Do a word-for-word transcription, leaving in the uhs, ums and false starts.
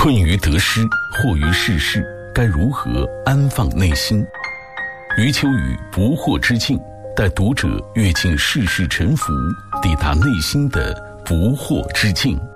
困于得失，惑于世事，该如何安放内心？余秋雨不惑之境，带读者跃进世事沉浮，抵达内心的不惑之境。